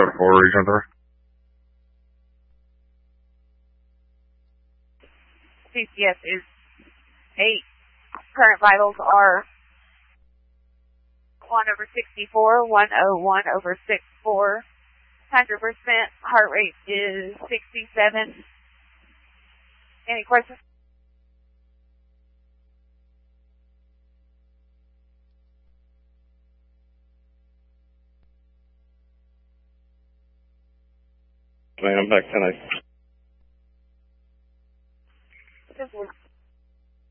4 region 3. CCS is 8. Current vitals are 1/64, 101/64. 100% heart rate is 67. Any questions? I'm back tonight.